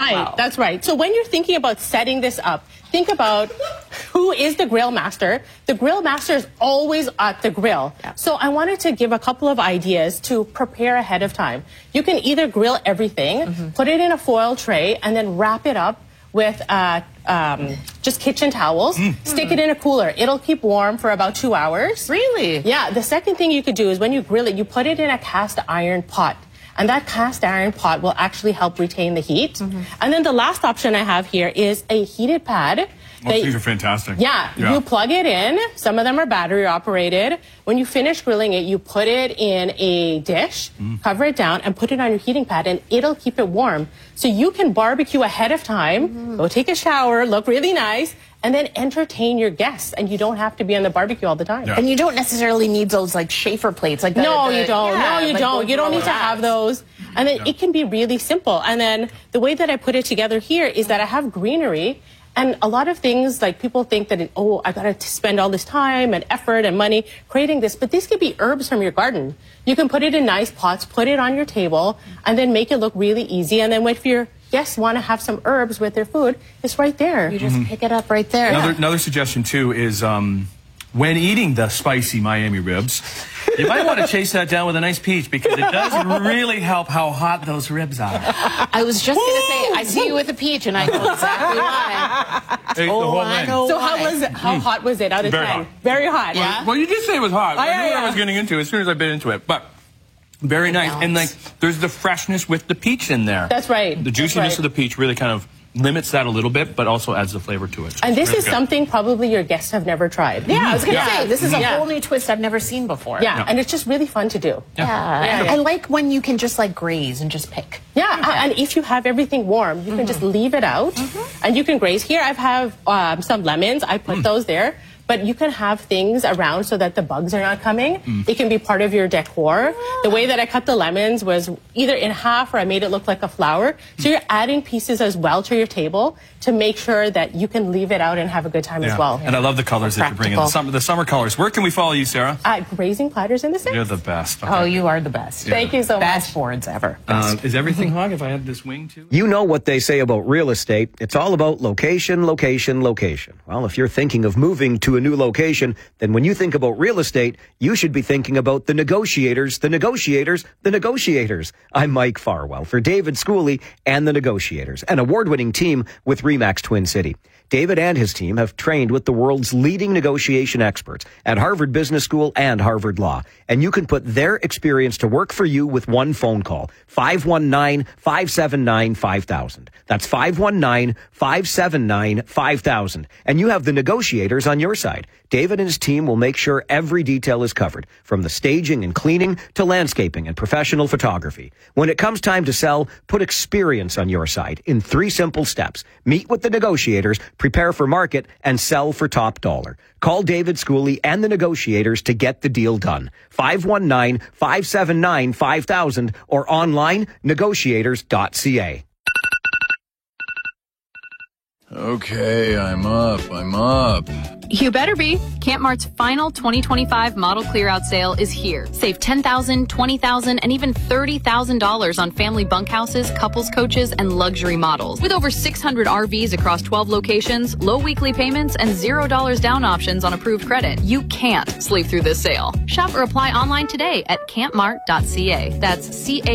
Right, Wow. that's right. So when you're thinking about setting this up, think about who is the grill master. The grill master is always at the grill. Yeah. So I wanted to give a couple of ideas to prepare ahead of time. You can either grill everything, put it in a foil tray, and then wrap it up with just kitchen towels. Stick it in a cooler. It'll keep warm for about 2 hours. Really? Yeah. The second thing you could do is when you grill it, you put it in a cast iron pot. And that cast iron pot will actually help retain the heat. And then the last option I have here is a heated pad. These are fantastic. Yeah, you plug it in. Some of them are battery operated. When you finish grilling it, you put it in a dish, cover it down, and put it on your heating pad, and it'll keep it warm. So you can barbecue ahead of time, go take a shower, look really nice, and then entertain your guests, and you don't have to be on the barbecue all the time. Yeah. And you don't necessarily need those like Schaefer plates. Like No, you don't. Yeah, No, you like don't. You don't need to that. have those. And then it can be really simple. And then the way that I put it together here is that I have greenery. And a lot of things, like people think that, I got to spend all this time and effort and money creating this. But these could be herbs from your garden. You can put it in nice pots, put it on your table, and then make it look really easy. And then if your guests want to have some herbs with their food, it's right there. You just pick it up right there. Another suggestion, too, is when eating the spicy Miami ribs, you might want to chase that down with a nice peach because it does really help how hot those ribs are. I was just going to say, I see you with a peach, and I know exactly why. The whole I thing. know So why. how hot was it out of Very 10? hot. Very hot. Yeah. Well, you did say it was hot. I knew what yeah. I was getting into as soon as I bit into it. But very nice. balance. And like, there's the freshness with the peach in there. That's right. The juiciness That's right. of the peach really kind of limits that a little bit, but also adds the flavor to it. And this Really is good. something probably your guests have never tried. Yeah, I was going to say, this is a Yeah. whole new twist I've never seen before. Yeah, and it's just really fun to do. Yeah. I like when you can just like graze and just pick. Yeah, and if you have everything warm, you can just leave it out, and you can graze. Here I have some lemons. I put those there. But you can have things around so that the bugs are not coming. It can be part of your decor. The way that I cut the lemons was either in half or I made it look like a flower. So you're adding pieces as well to your table to make sure that you can leave it out and have a good time as well. And I love the colors that you bring in. The summer colors. Where can we follow you, Sarah? Grazing Platters in the Six. You're the best. Okay. Oh, you are the best. Thank you so much. Best boards ever. Is everything hog if I have this wing too? You know what they say about real estate. It's all about location, location, location. Well, if you're thinking of moving to a new location, then when you think about real estate, you should be thinking about the negotiators, the negotiators, the negotiators. I'm Mike Farwell for David Schooley and the Negotiators, an award-winning team with RE/MAX Twin City. David and his team have trained with the world's leading negotiation experts at Harvard Business School and Harvard Law. And you can put their experience to work for you with one phone call. 519-579-5000. That's 519-579-5000. And you have the negotiators on your side. David and his team will make sure every detail is covered, from the staging and cleaning to landscaping and professional photography. When it comes time to sell, put experience on your side in 3 simple steps. Meet with the negotiators, prepare for market, and sell for top dollar. Call David Schooley and the Negotiators to get the deal done. 519-579-5000 or online negotiators.ca. Okay, I'm up. You better be. Campmart's final 2025 model clear-out sale is here. Save $10,000, $20,000, and even $30,000 on family bunkhouses, couples coaches, and luxury models. With over 600 RVs across 12 locations, low weekly payments, and $0 down options on approved credit, you can't sleep through this sale. Shop or apply online today at campmart.ca. That's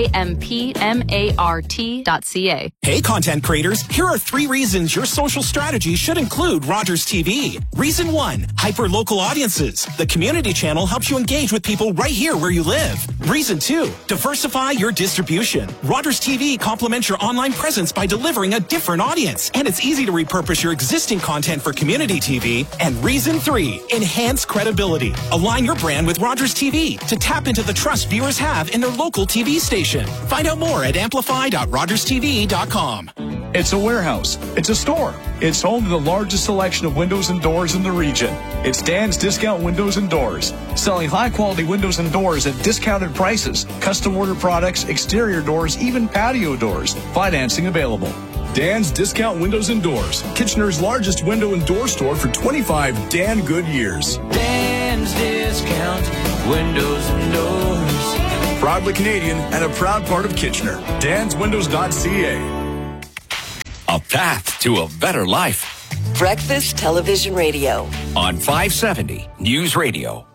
CAMPMART.ca. Hey, content creators, here are 3 reasons your social strategy should include Rogers TV. Reason 1, hyper-local audiences. The community channel helps you engage with people right here where you live. Reason 2, diversify your distribution. Rogers TV complements your online presence by delivering a different audience. And it's easy to repurpose your existing content for community TV. And reason 3, enhance credibility. Align your brand with Rogers TV to tap into the trust viewers have in their local TV station. Find out more at amplify.rogerstv.com. It's a warehouse. It's a store. It's home to the largest selection of windows and doors in the region. It's Dan's Discount Windows and Doors, selling high-quality windows and doors at discounted prices, custom order products, exterior doors, even patio doors. Financing available. Dan's Discount Windows and Doors, Kitchener's largest window and door store for 25 Dan good years. Dan's Discount Windows and Doors. Proudly Canadian and a proud part of Kitchener. DansWindows.ca. path to a better life. Breakfast Television Radio. On 570 News Radio.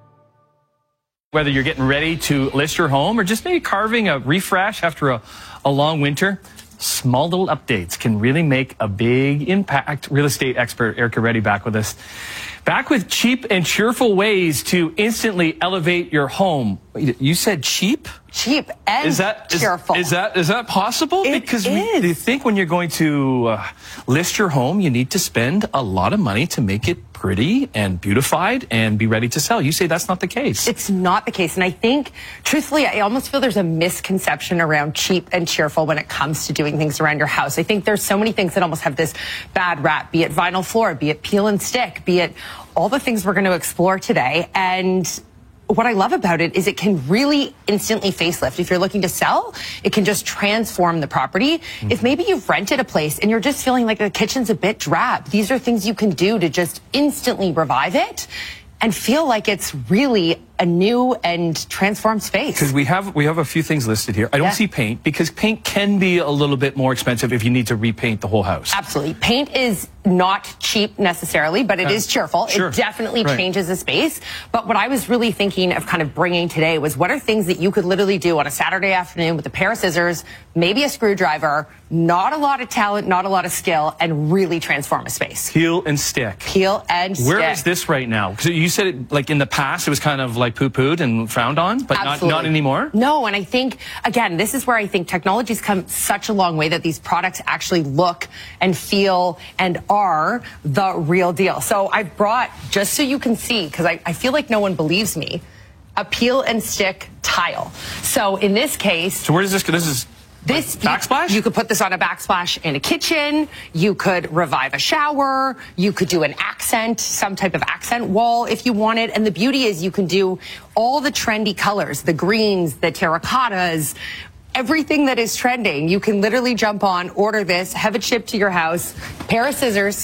Whether you're getting ready to list your home or just maybe carving a refresh after a long winter, small little updates can really make a big impact. Real estate expert Erica Reddy back with us. Back with cheap and cheerful ways to instantly elevate your home. You said cheap? Cheap and cheerful. Is that possible? Because you think when you're going to list your home, you need to spend a lot of money to make it pretty and beautified and be ready to sell. You say that's not the case. It's not the case. And I think, truthfully, I almost feel there's a misconception around cheap and cheerful when it comes to doing things around your house. I think there's so many things that almost have this bad rap, be it vinyl floor, be it peel and stick, be it all the things we're going to explore today. And what I love about it is it can really instantly facelift. If you're looking to sell, it can just transform the property. Mm-hmm. If maybe you've rented a place and you're just feeling like the kitchen's a bit drab, these are things you can do to just instantly revive it and feel like it's really a new and transformed space. Because we have a few things listed here. I don't see paint, because paint can be a little bit more expensive if you need to repaint the whole house. Absolutely. Paint is not cheap necessarily, but it is cheerful. Sure. It definitely changes the space. But what I was really thinking of kind of bringing today was, what are things that you could literally do on a Saturday afternoon with a pair of scissors, maybe a screwdriver, not a lot of talent, not a lot of skill, and really transform a space? Peel and stick. Peel and stick. Where is this right now? Because you said it, like in the past, it was kind of like poo-pooed and frowned on, but not anymore? No, and I think, again, this is where I think technology's come such a long way that these products actually look and feel and are the real deal. So I've brought, just so you can see, because I feel like no one believes me, a peel and stick tile. So in this case... So where does this go? This backsplash? You could put this on a backsplash in a kitchen. You could revive a shower. You could do an accent, some type of accent wall if you wanted. And the beauty is you can do all the trendy colors, the greens, the terracottas, everything that is trending. You can literally jump on, order this, have it shipped to your house, pair of scissors,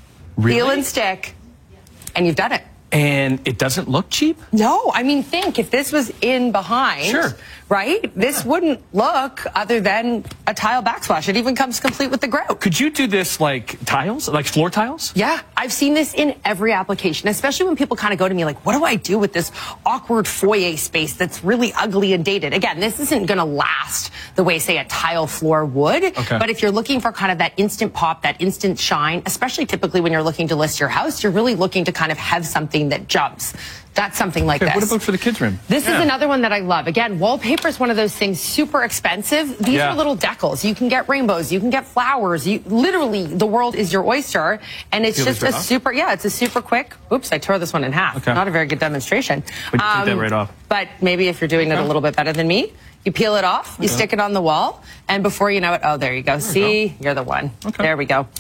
peel and stick, and you've done it. And it doesn't look cheap? No, I mean, think if this was in behind, right? This wouldn't look other than a tile backsplash. It even comes complete with the grout. Could you do this like tiles, like floor tiles? Yeah, I've seen this in every application, especially when people kind of go to me like, what do I do with this awkward foyer space that's really ugly and dated? Again, this isn't going to last the way, say, a tile floor would. But if you're looking for kind of that instant pop, that instant shine, especially typically when you're looking to list your house, you're really looking to kind of have something that jumps. That's something like this. What about for the kids' room? This is another one that I love. Again, wallpaper is one of those things super expensive. These are little decals. You can get rainbows. You can get flowers. Literally, the world is your oyster. And it's just a super, it's a super quick. Oops, I tore this one in half. Not a very good demonstration. But you take that right off. But maybe if you're doing it a little bit better than me, you peel it off, you stick it on the wall, and before you know it, there you go. See, you're the one. There we go.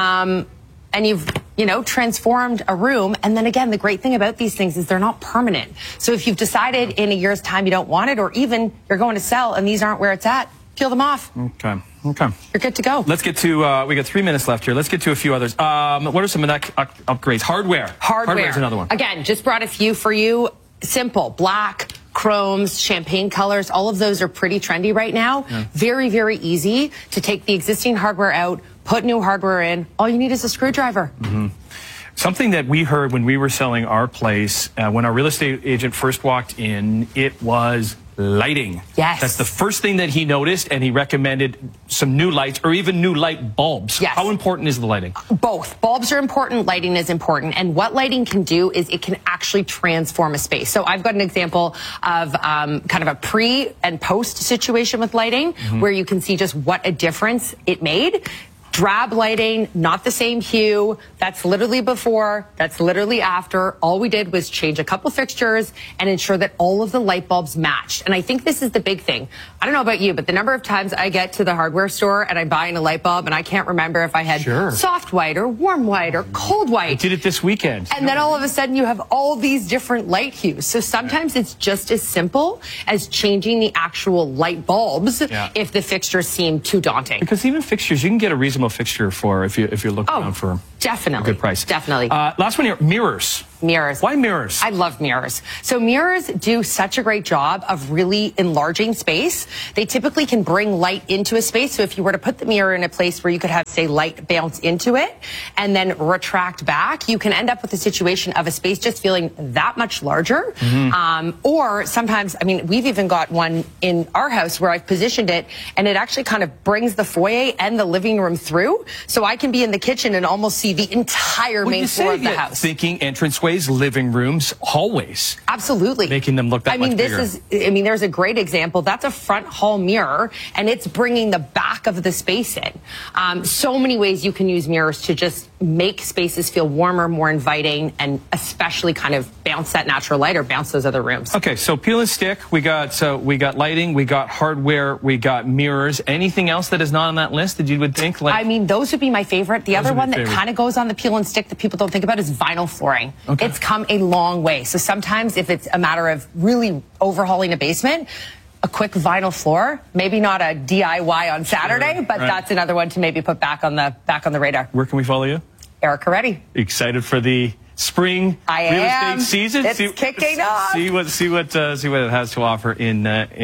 And you've, transformed a room. And then again, the great thing about these things is they're not permanent. So if you've decided in a year's time you don't want it, or even you're going to sell and these aren't where it's at, peel them off. Okay. You're good to go. Let's get to, we got 3 minutes left here. Let's get to a few others. What are some of the upgrades? Hardware. Hardware is another one. Again, just brought a few for you. Simple. Black, chromes, champagne colors, all of those are pretty trendy right now. Very, very easy to take the existing hardware out, put new hardware in. All you need is a screwdriver. Something that we heard when we were selling our place, when our real estate agent first walked in, it was lighting. Yes. That's the first thing that he noticed, and he recommended some new lights or even new light bulbs. Yes. How important is the lighting? Both. Bulbs are important, lighting is important. And what lighting can do is it can actually transform a space. So I've got an example of kind of a pre and post situation with lighting where you can see just what a difference it made. Drab lighting, not the same hue. That's literally before, that's literally after. All we did was change a couple fixtures and ensure that all of the light bulbs matched. And I think this is the big thing. I don't know about you, but the number of times I get to the hardware store and I'm buying a light bulb and I can't remember if I had soft white or warm white or cold white. I did it this weekend. And then all of a sudden you have all these different light hues. So sometimes it's just as simple as changing the actual light bulbs if the fixtures seem too daunting. Because even fixtures, you can get a reasonable fixture for if you're looking around for definitely a good price. Definitely. Last one here, mirrors. Mirrors. Why mirrors? I love mirrors. So mirrors do such a great job of really enlarging space. They typically can bring light into a space. So if you were to put the mirror in a place where you could have, say, light bounce into it and then retract back, you can end up with a situation of a space just feeling that much larger. Or sometimes, I mean, we've even got one in our house where I've positioned it and it actually kind of brings the foyer and the living room through. So I can be in the kitchen and almost see the entire main floor of the house. Thinking entranceways, living rooms, hallways. Absolutely. Making them look that much bigger. There's a great example. That's a front hall mirror, and it's bringing the back of the space in. So many ways you can use mirrors to just make spaces feel warmer, more inviting, and especially kind of bounce that natural light or bounce those other rooms. Okay, so peel and stick. We got lighting, we got hardware, we got mirrors. Anything else that is not on that list that you would think? I mean, those would be my favorite. The other one that kind of goes on the peel and stick that people don't think about is vinyl flooring. Okay. It's come a long way. So sometimes if it's a matter of really overhauling a basement, a quick vinyl floor, maybe not a DIY on Saturday, but that's another one to maybe put back on the radar. Where can we follow you? Erica Reddy. Excited for the spring real estate season? It's kicking off. See what it has to offer in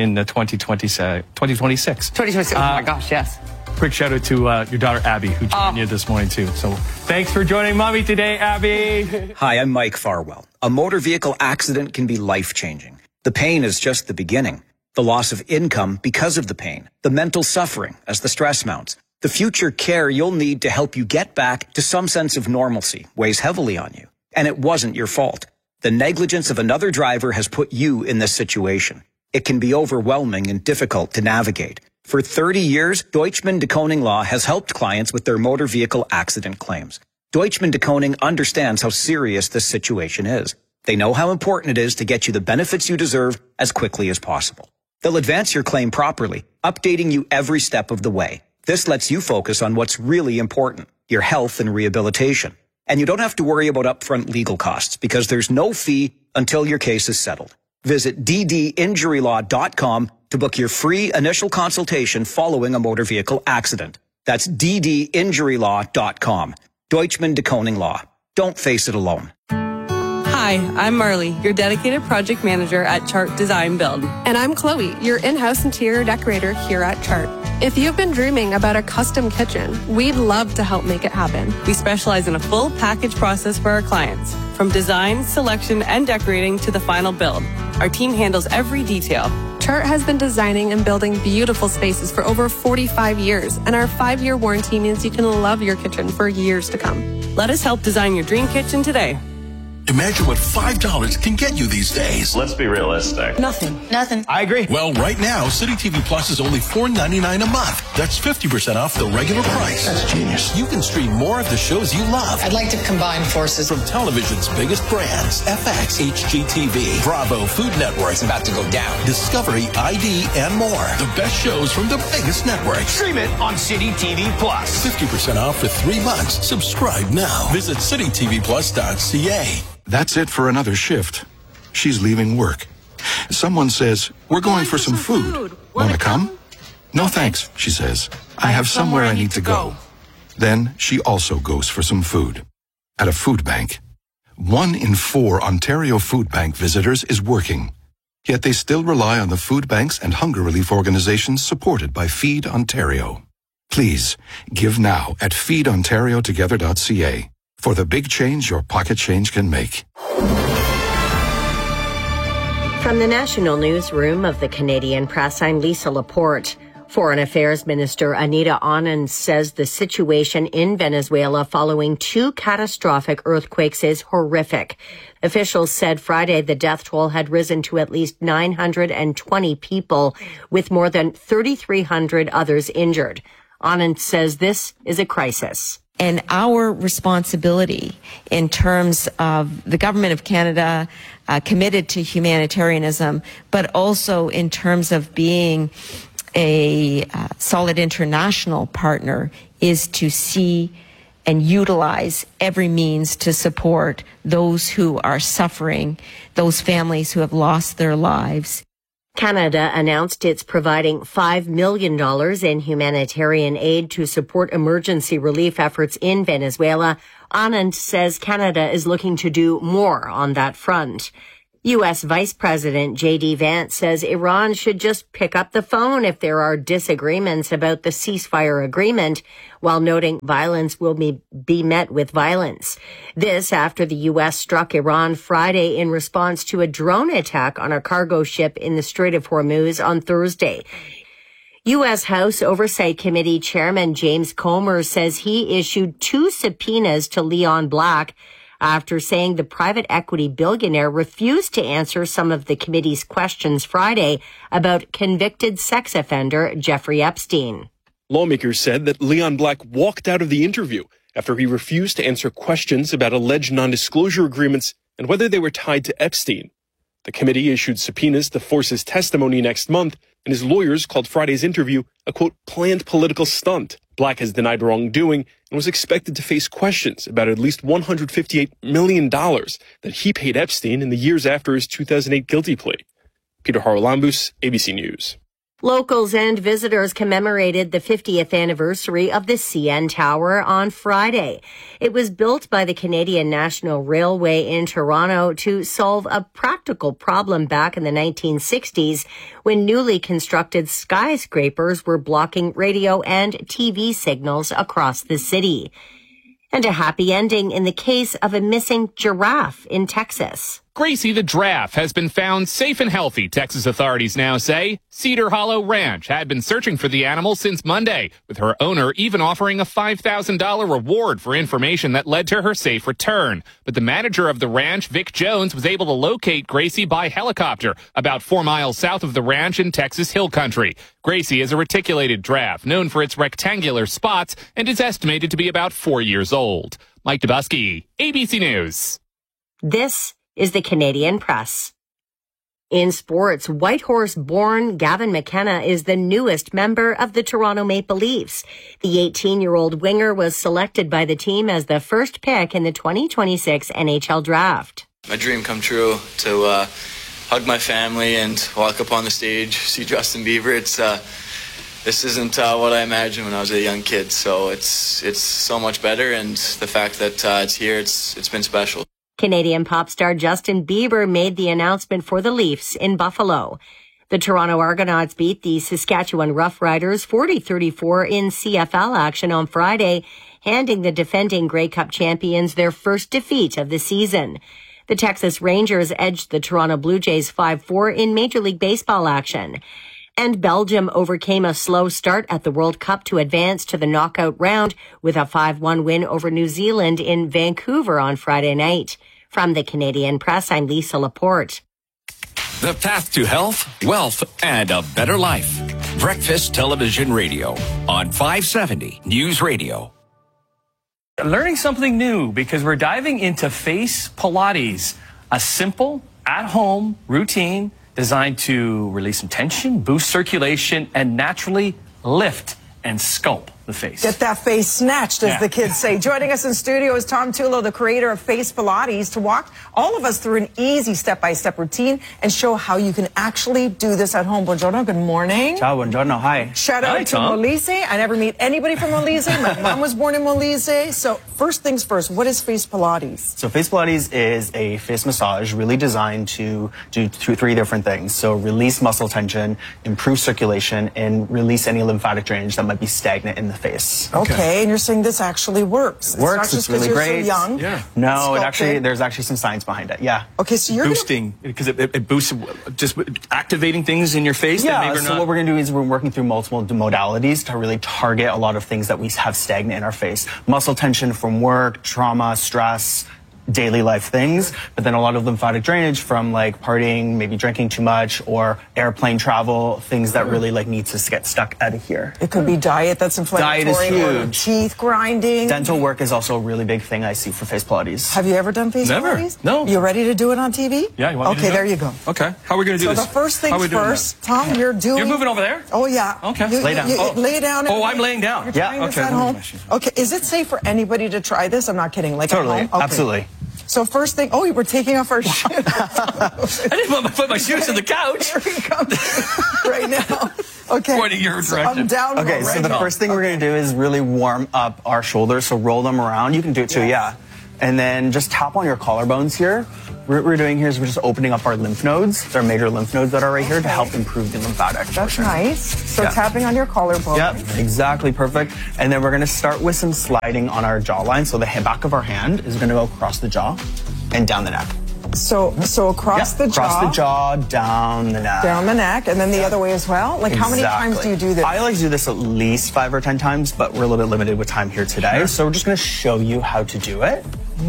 2026. 2026. Oh my gosh, yes. Quick shout out to your daughter Abby, who joined you this morning too. So thanks for joining Mommy today, Abby. Hi, I'm Mike Farwell. A motor vehicle accident can be life-changing. The pain is just the beginning. The loss of income because of the pain. The mental suffering as the stress mounts. The future care you'll need to help you get back to some sense of normalcy weighs heavily on you. And it wasn't your fault. The negligence of another driver has put you in this situation. It can be overwhelming and difficult to navigate. For 30 years, Deutschman de Koning Law has helped clients with their motor vehicle accident claims. Deutschman de Koning understands how serious this situation is. They know how important it is to get you the benefits you deserve as quickly as possible. They'll advance your claim properly, updating you every step of the way. This lets you focus on what's really important, your health and rehabilitation. And you don't have to worry about upfront legal costs because there's no fee until your case is settled. Visit ddinjurylaw.com to book your free initial consultation following a motor vehicle accident. That's ddinjurylaw.com. Deutschman de Koning Law. Don't face it alone. Hi, I'm Marley, your dedicated project manager at Chart Design Build. And I'm Chloe, your in-house interior decorator here at Chart. If you've been dreaming about a custom kitchen, we'd love to help make it happen. We specialize in a full package process for our clients, from design, selection, and decorating to the final build. Our team handles every detail. Chart has been designing and building beautiful spaces for over 45 years, and our 5-year warranty means you can love your kitchen for years to come. Let us help design your dream kitchen today. Imagine what $5 can get you these days. Let's be realistic. Nothing. I agree. Well, right now, City TV Plus is only $4.99 a month. That's 50% off the regular price. That's genius. You can stream more of the shows you love. I'd like to combine forces. From television's biggest brands, FX, HGTV, Bravo, Food Network. It's about to go down. Discovery, ID, and more. The best shows from the biggest networks. Stream it on City TV Plus. 50% off for 3 months. Subscribe now. Visit citytvplus.ca. That's it for another shift. She's leaving work. Someone says, "We're going for some food. Want to come?" "No thanks," she says. "I have somewhere I need to go." Then she also goes for some food. At a food bank. 1 in 4 Ontario Food Bank visitors is working. Yet they still rely on the food banks and hunger relief organizations supported by Feed Ontario. Please, give now at feedontariotogether.ca. For the big change your pocket change can make. From the National Newsroom of the Canadian Press, I'm Lisa Laporte. Foreign Affairs Minister Anita Anand says the situation in Venezuela following 2 catastrophic earthquakes is horrific. Officials said Friday the death toll had risen to at least 920 people, with more than 3,300 others injured. Anand says this is a crisis. And our responsibility in terms of the Government of Canada committed to humanitarianism, but also in terms of being a solid international partner, is to see and utilize every means to support those who are suffering, those families who have lost their lives. Canada announced it's providing $5 million in humanitarian aid to support emergency relief efforts in Venezuela. Anand says Canada is looking to do more on that front. U.S. Vice President J.D. Vance says Iran should just pick up the phone if there are disagreements about the ceasefire agreement, while noting violence will be met with violence. This after the U.S. struck Iran Friday in response to a drone attack on a cargo ship in the Strait of Hormuz on Thursday. U.S. House Oversight Committee Chairman James Comer says he issued 2 subpoenas to Leon Black after saying the private equity billionaire refused to answer some of the committee's questions Friday about convicted sex offender Jeffrey Epstein. Lawmakers said that Leon Black walked out of the interview after he refused to answer questions about alleged non-disclosure agreements and whether they were tied to Epstein. The committee issued subpoenas to force his testimony next month, and his lawyers called Friday's interview a, quote, planned political stunt. Black has denied wrongdoing and was expected to face questions about at least $158 million that he paid Epstein in the years after his 2008 guilty plea. Peter Haralambous, ABC News. Locals and visitors commemorated the 50th anniversary of the CN Tower on Friday. It was built by the Canadian National Railway in Toronto to solve a practical problem back in the 1960s when newly constructed skyscrapers were blocking radio and TV signals across the city. And a happy ending in the case of a missing giraffe in Texas. Gracie the giraffe has been found safe and healthy, Texas authorities now say. Cedar Hollow Ranch had been searching for the animal since Monday, with her owner even offering a $5,000 reward for information that led to her safe return. But the manager of the ranch, Vic Jones, was able to locate Gracie by helicopter about 4 miles south of the ranch in Texas Hill Country. Gracie is a reticulated giraffe known for its rectangular spots and is estimated to be about 4 years old. Mike Dubusky, ABC News. This is the Canadian Press. In sports, Whitehorse-born Gavin McKenna is the newest member of the Toronto Maple Leafs. The 18-year-old winger was selected by the team as the first pick in the 2026 NHL draft. My dream come true to hug my family and walk up on the stage, see Justin Bieber. This isn't what I imagined when I was a young kid, so it's so much better, and the fact that it's here, it's been special. Canadian pop star Justin Bieber made the announcement for the Leafs in Buffalo. The Toronto Argonauts beat the Saskatchewan Roughriders 40-34 in CFL action on Friday, handing the defending Grey Cup champions their first defeat of the season. The Texas Rangers edged the Toronto Blue Jays 5-4 in Major League Baseball action. And Belgium overcame a slow start at the World Cup to advance to the knockout round with a 5-1 win over New Zealand in Vancouver on Friday night. From the Canadian Press, I'm Lisa Laporte. The path to health, wealth, and a better life. Breakfast Television Radio on 570 News Radio. Learning something new because we're diving into Face Pilates, a simple, at-home routine designed to release some tension, boost circulation, and naturally lift and sculpt the face. Get that face snatched, as the kids say. Joining us in studio is Tom Tullo, the creator of Face Pilates, to walk all of us through an easy step-by-step routine and show how you can actually do this at home. Buongiorno, good morning. Ciao, buongiorno, hi. Shout out to Molise. I never meet anybody from Molise. My mom was born in Molise. So first things first, what is Face Pilates? So Face Pilates is a face massage really designed to do three different things. So release muscle tension, improve circulation, and release any lymphatic drainage that might be stagnant in the face. Okay, and you're saying this actually works. It works, it's really great. So young. Yeah. No, there's actually some science behind it. Yeah. Okay, so you're boosting because it boosts just activating things in your face. Yeah. That maybe So what we're going to do is we're working through multiple modalities to really target a lot of things that we have stagnant in our face. Muscle tension from work, trauma, stress, daily life things, but then a lot of lymphatic drainage from like partying, maybe drinking too much, or airplane travel, things that really like need to get stuck out of here. It could be diet that's inflammatory. Diet is or huge. Teeth grinding. Dental work is also a really big thing I see for Face Pilates. Have you ever done Face Pilates? No. You ready to do it on TV? Yeah, you want me to do there it? you go. Okay. How are we going to do this? So the first things first, Tom, you're moving over there? Oh, yeah. Okay. Lay down. Lay down. I'm laying down. You're trying this at home. Okay, is it safe for anybody to try this? I'm not kidding. Like totally. at home? Okay. Absolutely. So first thing, oh, we're taking off our shoes. I didn't put my shoes on the couch. Here he comes right now. Okay. Pointing your direction. I'm down. Okay, so the first thing we're going to do is really warm up our shoulders. So roll them around. You can do it too, yeah. And then just tap on your collarbones here. What we're doing here is we're just opening up our lymph nodes. There are major lymph nodes that are right here to help improve the lymphatic. That's nice. So tapping on your collarbone. Yep, exactly, perfect. And then we're going to start with some sliding on our jawline. So the back of our hand is going to go across the jaw and down the neck. So across the jaw. Across the jaw, down the neck. Down the neck, and then the other way as well? Like how many times do you do this? I like to do this at least 5 or 10 times, but we're a little bit limited with time here today. Sure. So we're just going to show you how to do it.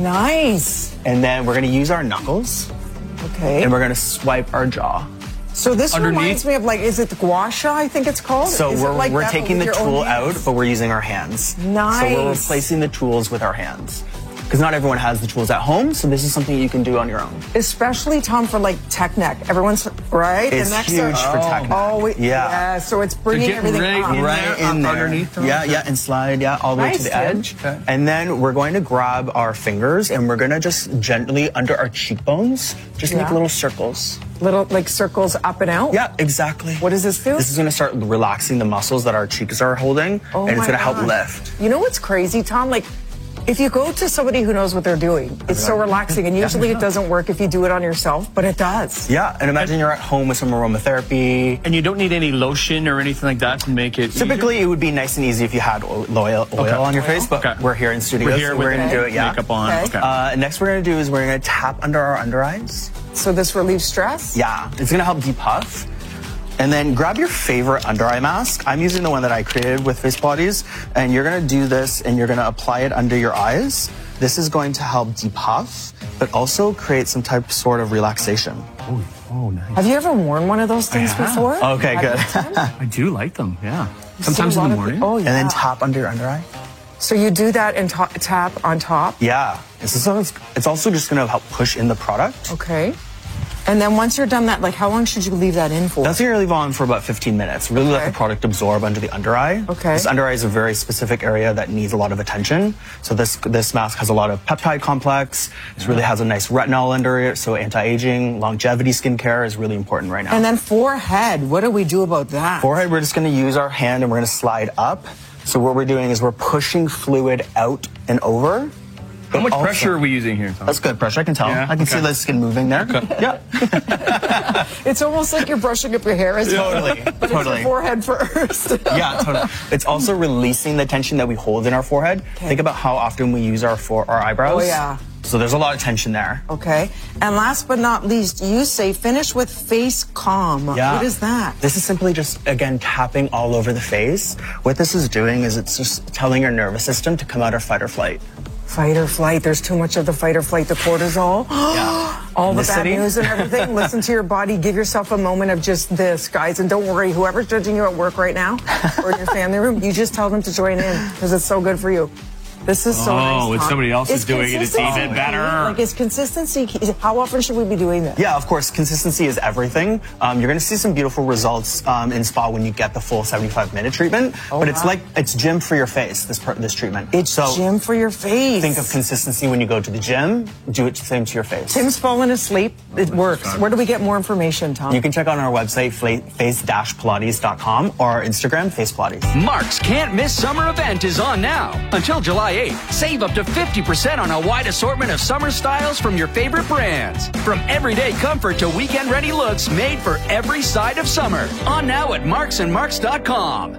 Nice. And then we're going to use our knuckles. Okay. And we're going to swipe our jaw. So this reminds me of is it the gua sha, I think it's called? So we're taking the tool out, but we're using our hands. Nice. So we're replacing the tools with our hands. Because not everyone has the tools at home, so this is something you can do on your own. Especially, Tom, for tech neck. Everyone's, right? It's huge for tech neck. Yeah, so it's bringing everything right in there. Underneath. Yeah, and slide, all the way to the edge. Okay. And then we're going to grab our fingers, and we're going to just gently, under our cheekbones, just make little circles. Little, circles up and out? Yeah, exactly. What does this do? This is going to start relaxing the muscles that our cheeks are holding, and it's going to help lift. You know what's crazy, Tom? If you go to somebody who knows what they're doing, it's so relaxing. And usually it doesn't work if you do it on yourself, but it does. Yeah, and imagine you're at home with some aromatherapy. And you don't need any lotion or anything like that to make it Typically, it would be nice and easy if you had oil on your face, but we're here in studio, so we're going to do it, makeup on. Okay. Next we're going to do is we're going to tap under our under eyes. So this relieves stress? Yeah, it's going to help depuff. And then grab your favorite under eye mask. I'm using the one that I created with Face Pilates. And you're going to do this and you're going to apply it under your eyes. This is going to help depuff, but also create some sort of relaxation. Oh, nice. Have you ever worn one of those things before? Okay, good. I do like them, yeah. Sometimes in the morning. Oh, yeah. And then tap under your under eye. So you do that and tap on top? Yeah. It's also just going to help push in the product. Okay. And then once you're done that, how long should you leave that in for? That's going to leave on for about 15 minutes. Really let the product absorb under the under eye. Okay. This under eye is a very specific area that needs a lot of attention. So this mask has a lot of peptide complex. It really has a nice retinol under it. So anti-aging, longevity skincare is really important right now. And then forehead, what do we do about that? Forehead, we're just going to use our hand and we're going to slide up. So what we're doing is we're pushing fluid out and over. How much pressure are we using here, Tom? That's good pressure, I can tell. Yeah, I can see the skin moving there. Okay. Yeah. It's almost like you're brushing up your hair as well. Totally. But it's your forehead first. Yeah, totally. It's also releasing the tension that we hold in our forehead. Okay. Think about how often we use our eyebrows. Oh, yeah. So there's a lot of tension there. Okay. And last but not least, you say finish with face calm. Yeah. What is that? This is simply just, again, tapping all over the face. What this is doing is it's just telling your nervous system to come out of fight or flight. Fight or flight. There's too much of the fight or flight, the cortisol. Yeah. All the bad news and everything. Listen to your body. Give yourself a moment of just this, guys. And don't worry, whoever's judging you at work right now or in your family room, you just tell them to join in because it's so good for you. This is so nice. Oh, when somebody else is doing it, it's even better. Is consistency, how often should we be doing this? Yeah, of course, consistency is everything. You're going to see some beautiful results in spa when you get the full 75-minute treatment. But it's gym for your face, this treatment. It's gym for your face. Think of consistency when you go to the gym. Do it the same to your face. Tim's fallen asleep. It works. Where do we get more information, Tom? You can check on our website, face-pilates.com, or our Instagram, Face Pilates. Mark's Can't Miss Summer event is on now until July 8th. Save up to 50% on a wide assortment of summer styles from your favorite brands. From everyday comfort to weekend-ready looks made for every side of summer. On now at marksandmarks.com.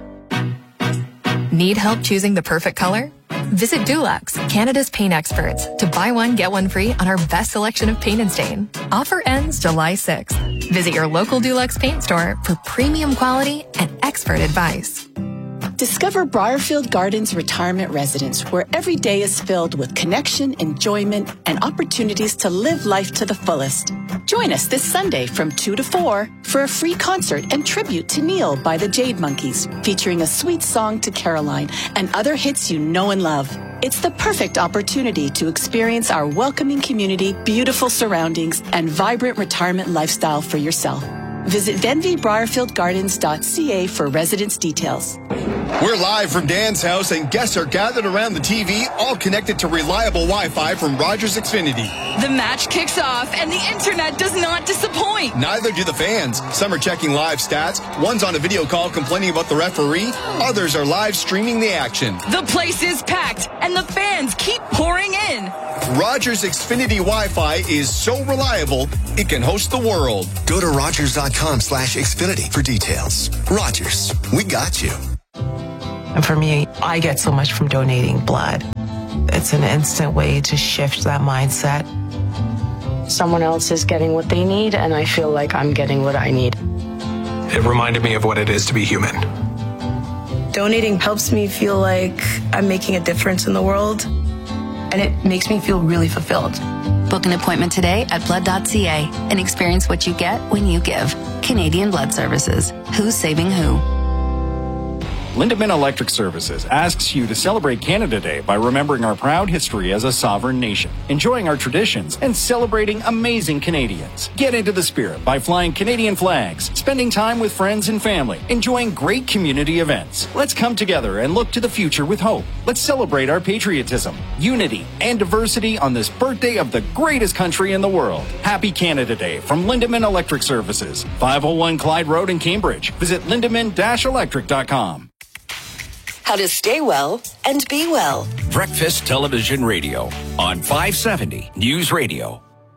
Need help choosing the perfect color? Visit Dulux, Canada's paint experts, to buy one, get one free on our best selection of paint and stain. Offer ends July 6th. Visit your local Dulux paint store for premium quality and expert advice. Discover Briarfield Gardens Retirement Residence, where every day is filled with connection, enjoyment, and opportunities to live life to the fullest. Join us this Sunday from 2 to 4 for a free concert and tribute to Neil by the Jade Monkeys, featuring a sweet song to Caroline and other hits you know and love. It's the perfect opportunity to experience our welcoming community, beautiful surroundings, and vibrant retirement lifestyle for yourself. Visit VenvyBriarfieldGardens.ca for residence details. We're live from Dan's house, and guests are gathered around the TV, all connected to reliable Wi-Fi from Rogers Xfinity. The match kicks off, and the internet does not disappoint. Neither do the fans. Some are checking live stats. One's on a video call complaining about the referee. Others are live streaming the action. The place is packed, and the fans keep pouring in. Rogers Xfinity Wi-Fi is so reliable, it can host the world. Go to Rogers.com/Xfinity for details. Rogers, we got you. And for me, I get so much from donating blood. It's an instant way to shift that mindset. Someone else is getting what they need, and I feel like I'm getting what I need. It reminded me of what it is to be human. Donating helps me feel like I'm making a difference in the world, and it makes me feel really fulfilled. Book an appointment today at blood.ca and experience what you get when you give. Canadian Blood Services. Who's saving who? Lindemann Electric Services asks you to celebrate Canada Day by remembering our proud history as a sovereign nation, enjoying our traditions, and celebrating amazing Canadians. Get into the spirit by flying Canadian flags, spending time with friends and family, enjoying great community events. Let's come together and look to the future with hope. Let's celebrate our patriotism, unity, and diversity on this birthday of the greatest country in the world. Happy Canada Day from Lindemann Electric Services, 501 Clyde Road in Cambridge. Visit lindemann-electric.com. How to stay well and be well. Breakfast Television Radio on 570 News Radio.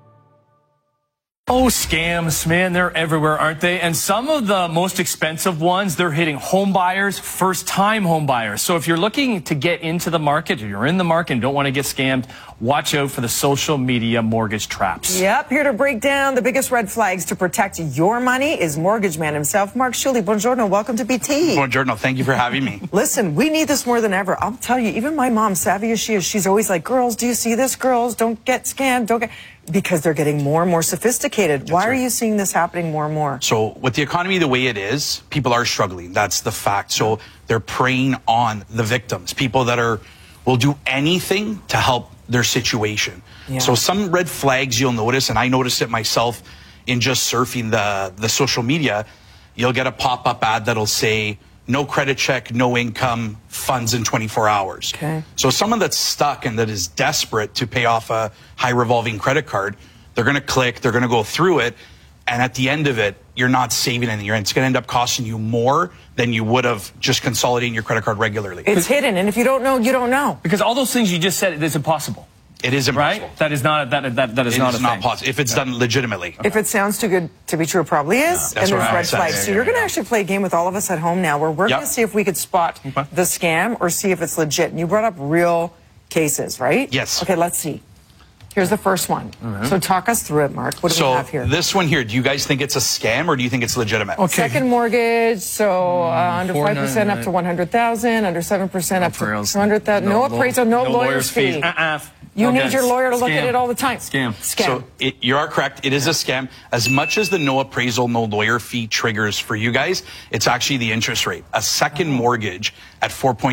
Oh, scams, man, they're everywhere, aren't they? And some of the most expensive ones, they're hitting home buyers, first-time home buyers. So if you're looking to get into the market, or you're in the market and don't want to get scammed, watch out for the social media mortgage traps. Yep, here to break down the biggest red flags to protect your money is mortgage man himself, Mark Schuley. Buongiorno, welcome to BT. Buongiorno, thank you for having me. Listen, we need this more than ever. I'll tell you, even my mom, savvy as she is, she's always like, girls, do you see this? Girls, don't get scammed, don't get... Because they're getting more and more sophisticated. Why are you seeing this happening more and more? So with the economy the way it is, people are struggling. That's the fact. So they're preying on the victims, people that will do anything to help their situation. Yeah. So some red flags you'll notice, and I noticed it myself in just surfing the social media, you'll get a pop-up ad that'll say, no credit check, no income, funds in 24 hours. Okay. So someone that's stuck and that is desperate to pay off a high revolving credit card, they're going to click, they're going to go through it, and at the end of it, you're not saving anything. It's going to end up costing you more than you would have just consolidating your credit card regularly. It's hidden, and if you don't know, you don't know. Because all those things you just said, it is impossible. It is impossible. Right? That is not possible if it's done legitimately. If it sounds too good to be true, it probably is. Yeah. And there's red flags. So you're going to actually play a game with all of us at home now where we're going to see if we could spot the scam or see if it's legit. And you brought up real cases, right? Yes. Okay, let's see. Here's the first one. So talk us through it, Mark. What do we have here? So this one here, do you guys think it's a scam or do you think it's legitimate? Okay. Second mortgage, so under 5% up to 100,000, under 7% up to 200,000. No appraisal, no lawyer's fee. You need your lawyer to look at it all the time. Scam. So you are correct. It is a scam. As much as the no appraisal, no lawyer fee triggers for you guys, it's actually the interest rate. A second mortgage at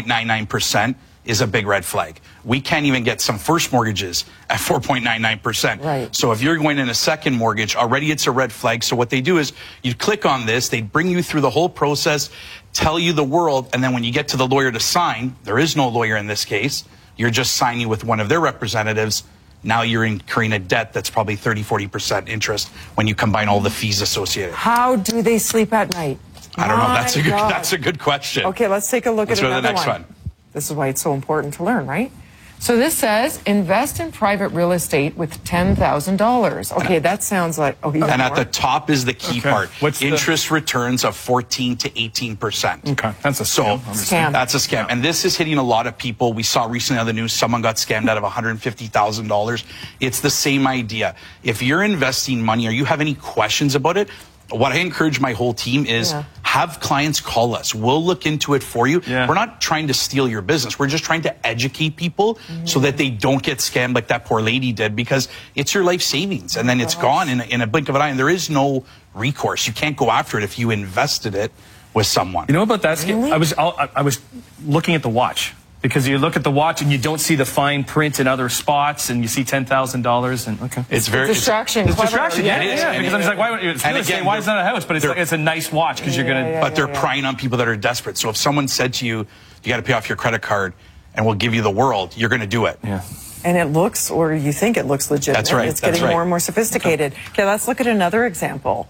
4.99% is a big red flag. We can't even get some first mortgages at 4.99%. Right. So if you're going in a second mortgage, already it's a red flag. So what they do is you click on this, they bring you through the whole process, tell you the world, and then when you get to the lawyer to sign, there is no lawyer in this case, you're just signing with one of their representatives. Now you're incurring a debt that's probably 30-40% interest when you combine all the fees associated. How do they sleep at night? I don't know. That's a good question. Okay, let's take a look at another one. Let's go to the next one. This is why it's so important to learn, right? So this says, invest in private real estate with $10,000. Okay, that sounds like... Oh, and at the top is the key part. What's interest returns of 14 to 18%. Okay, that's a scam. That's a scam. Yeah. And this is hitting a lot of people. We saw recently on the news, someone got scammed out of $150,000. It's the same idea. If you're investing money or you have any questions about it, what I encourage my whole team is have clients call us. We'll look into it for you. Yeah. We're not trying to steal your business. We're just trying to educate people so that they don't get scammed like that poor lady did, because it's your life savings and then it's gone in a blink of an eye, and there is no recourse. You can't go after it if you invested it with someone. You know about that scam? Really? I was looking at the watch Because you look at the watch and you don't see the fine print in other spots, and you see $10,000, and okay, it's very distraction. It's distraction. Yeah, Because I'm just like, why is that a house? But it's a nice watch because you're gonna. But they're prying on people that are desperate. So if someone said to you, you got to pay off your credit card, and we'll give you the world, you're going to do it. Yeah. And it looks, or you think it looks legitimate. That's right. It's getting more and more sophisticated. Okay, let's look at another example.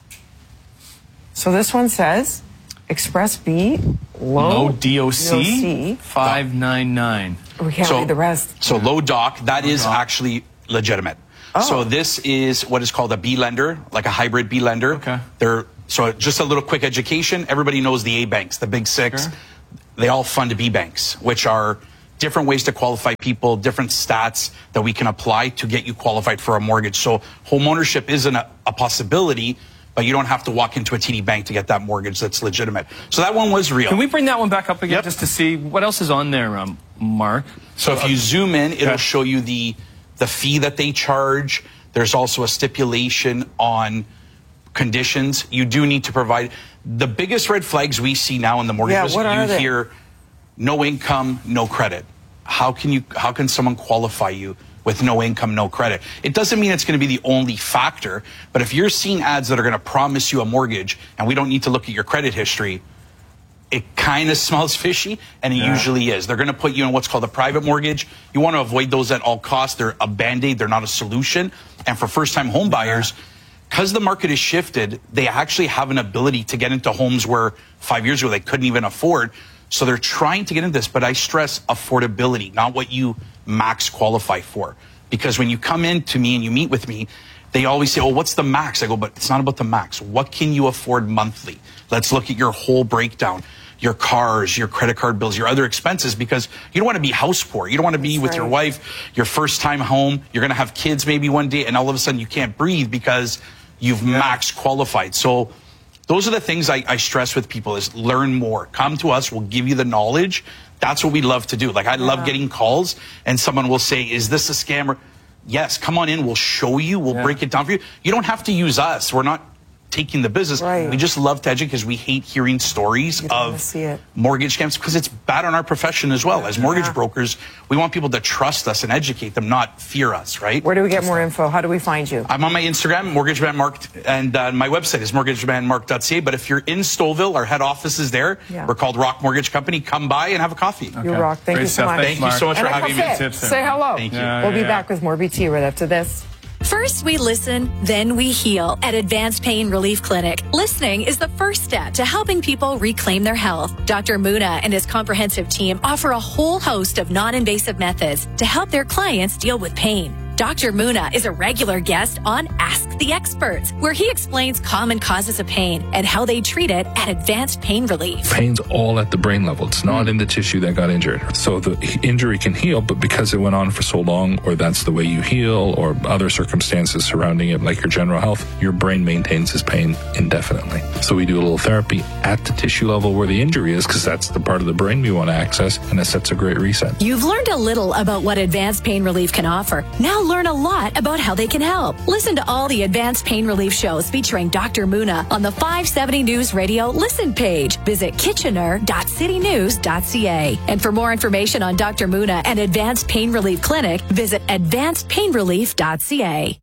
So this one says, Express B, low DOC, 599. We can't read the rest. So low doc, that is actually legitimate. Oh. So this is what is called a B lender, like a hybrid B lender. Okay. So just a little quick education. Everybody knows the A banks, the big six. Sure. They all fund B banks, which are different ways to qualify people, different stats that we can apply to get you qualified for a mortgage. So home ownership isn't a possibility, but you don't have to walk into a TD Bank to get that mortgage that's legitimate. So that one was real. Can we bring that one back up again just to see what else is on there, Mark? So if you zoom in, it'll show you the fee that they charge. There's also a stipulation on conditions. You do need to provide. The biggest red flags we see now in the mortgage business, you hear no income, no credit. How can someone qualify you with no income, no credit? It doesn't mean it's going to be the only factor, but if you're seeing ads that are going to promise you a mortgage and we don't need to look at your credit history, it kind of smells fishy, and it usually is. They're going to put you in what's called a private mortgage. You want to avoid those at all costs. They're a Band-Aid. They're not a solution. And for first-time home buyers, because the market has shifted, they actually have an ability to get into homes where 5 years ago they couldn't even afford. So they're trying to get into this, but I stress affordability, not what you max qualify for. Because when you come in to me and you meet with me, they always say, oh, what's the max? I go, but it's not about the max. What can you afford monthly? Let's look at your whole breakdown, your cars, your credit card bills, your other expenses, because you don't want to be house poor. You don't want to be with your wife, your first time home. You're going to have kids maybe one day, and all of a sudden you can't breathe because you've max qualified. So those are the things I stress with people is learn more. Come to us. We'll give you the knowledge. That's what we love to do. Like I love getting calls and someone will say, is this a scam? Yes, come on in. We'll show you. We'll break it down for you. You don't have to use us. We're not taking the business. We just love to educate because we hate hearing stories of mortgage scams because it's bad on our profession as well. As mortgage brokers, we want people to trust us and educate them, not fear us, right? Where do we get more info? How do we find you? I'm on my Instagram, MortgageMan Mark, and my website is mortgagemanmark.ca. But if you're in Stouffville, our head office is there. We're called Rock Mortgage Company. Come by and have a coffee. You rock. Thank you so much. Thank you so much for having me. Say hello. Thank you. We'll be back with more BT right after this. First, we listen, then we heal at Advanced Pain Relief Clinic. Listening is the first step to helping people reclaim their health. Dr. Muna and his comprehensive team offer a whole host of non-invasive methods to help their clients deal with pain. Dr. Muna is a regular guest on Ask the Experts, where he explains common causes of pain and how they treat it at Advanced Pain Relief. Pain's all at the brain level. It's not in the tissue that got injured. So the injury can heal, but because it went on for so long, or that's the way you heal, or other circumstances surrounding it, like your general health, your brain maintains this pain indefinitely. So we do a little therapy at the tissue level where the injury is, because that's the part of the brain we want to access, and it sets a great reset. You've learned a little about what Advanced Pain Relief can offer. Now learn a lot about how they can help. Listen to all the Advanced Pain Relief shows featuring Dr. Muna on the 570 News Radio Listen page. Visit kitchener.citynews.ca. And for more information on Dr. Muna and Advanced Pain Relief Clinic, visit advancedpainrelief.ca.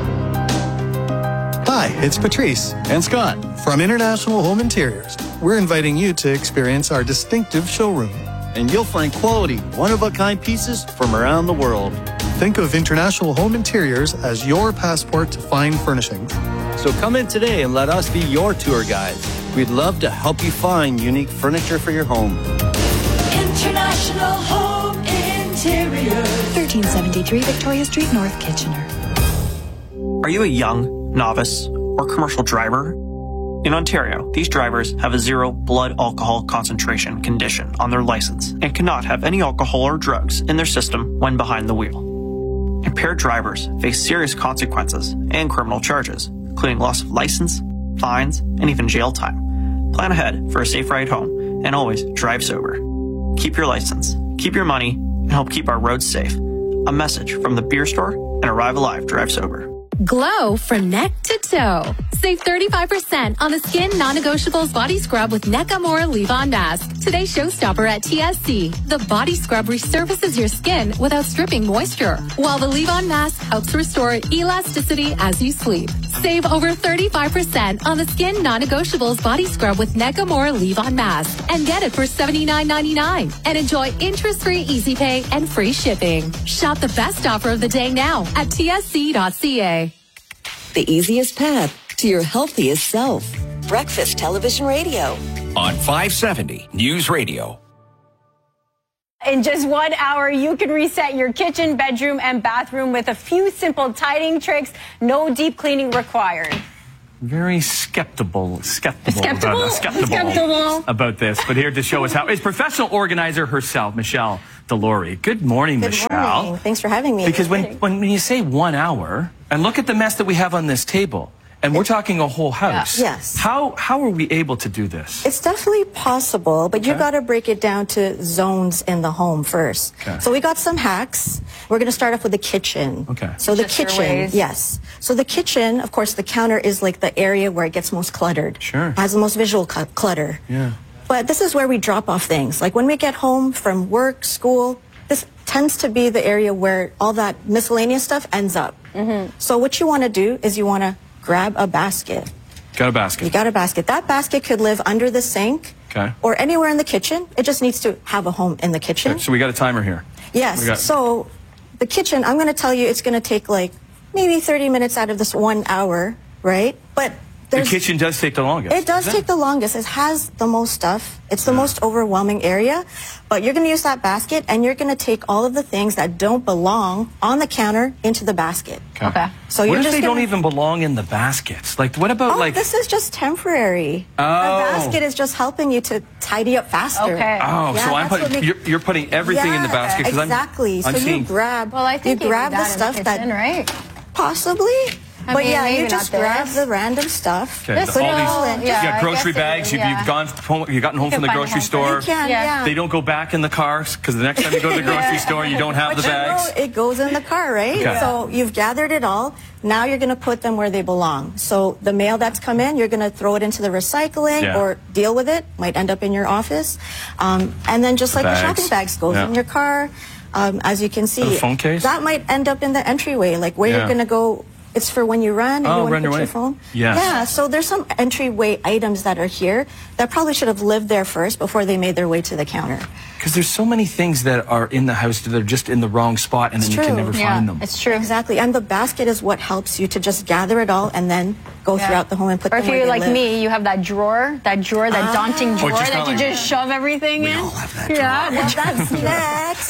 Hi, it's Patrice and Scott from International Home Interiors. We're inviting you to experience our distinctive showroom. And you'll find quality, one-of-a-kind pieces from around the world. Think of International Home Interiors as your passport to fine furnishings. So come in today and let us be your tour guides. We'd love to help you find unique furniture for your home. International Home Interiors. 1373 Victoria Street, North Kitchener. Are you a young, novice, or commercial driver? In Ontario, these drivers have a 0 blood alcohol concentration condition on their license and cannot have any alcohol or drugs in their system when behind the wheel. Impaired drivers face serious consequences and criminal charges, including loss of license, fines, and even jail time. Plan ahead for a safe ride home and always drive sober. Keep your license, keep your money, and help keep our roads safe. A message from the Beer Store and Arrive Alive Drive Sober. Glow from neck to toe. Save 35% on the Skin Non-Negotiables Body Scrub with Nakamura Leave-On Mask. Today's showstopper at TSC. The Body Scrub resurfaces your skin without stripping moisture, while the Leave-On Mask helps restore elasticity as you sleep. Save over 35% on the Skin Non-Negotiables Body Scrub with Nakamura Leave-On Mask and get it for $79.99. And enjoy interest-free easy pay and free shipping. Shop the best offer of the day now at tsc.ca. The easiest path to your healthiest self. Breakfast Television Radio. On 570 News Radio. In just 1 hour, you can reset your kitchen, bedroom, and bathroom with a few simple tidying tricks. No deep cleaning required. Very skeptical about this. But here to show us how is professional organizer herself, Michelle Delory. Good morning, Michelle. Good morning. Thanks for having me. Because when you say 1 hour, and look at the mess that we have on this table, and we're talking a whole house. Yeah. Yes. How are we able to do this? It's definitely possible, but you got to break it down to zones in the home first. Okay. So we got some hacks. We're going to start off with the kitchen. Okay. So the Just your kitchen, ways. yes. So the kitchen, of course, the counter is like the area where it gets most cluttered. Sure. Has the most visual clutter. Yeah. But this is where we drop off things. Like when we get home from work, school, this tends to be the area where all that miscellaneous stuff ends up. Mm-hmm. So what you want to do is you want to grab a basket. Got a basket. You got a basket. That basket could live under the sink Okay. or anywhere in the kitchen. It just needs to have a home in the kitchen. Okay, so we got a timer here. Yes. So the kitchen, I'm going to tell you it's going to take like maybe 30 minutes out of this 1 hour, right? But The kitchen does take the longest. It does take the longest. It has the most stuff. It's the most overwhelming area. But you're going to use that basket, and you're going to take all of the things that don't belong on the counter into the basket. Okay. So what you're if just they gonna... don't even belong in the baskets? Like, what about like? This is just temporary. Oh. The basket is just helping you to tidy up faster. Okay. Oh, Yeah, so I'm that's what putting you're putting everything in the basket because exactly. I'm so seeing. you grab. Well, I think you grab do the that in stuff the kitchen, that right? possibly. I But mean, yeah, maybe you just not grab this. the random stuff. Okay, Put it all in. you got I grocery guess bags. it- yeah. You've gone home. You've gotten home You from the can find grocery a home for store. You can, yeah. They don't go back in the car because the next time you go to the grocery store, you don't have But the bags. it goes in the car, right? Okay. So you've gathered it all. Now you're going to put them where they belong. So the mail that's come in, you're going to throw it into the recycling Yeah. or deal with it. Might end up in your office. And then just The like the bags. shopping bags goes Yeah. in your car. As you can see, The phone case? that might end up in the entryway, like where Yeah. you're going to go. It's for when you run and Oh, you want run to put away. your phone. Yes. Yeah, so there's some entryway items that are here that probably should have lived there first before they made their way to the counter. Because there's so many things that are in the house that are just in the wrong spot, and then you can never find them. It's true. Exactly. And the basket is what helps you to just gather it all and then go throughout the home and put Or them if where you're they like live. me, you have that daunting drawer just that you like- just shove everything in. Yeah, Well, that's next.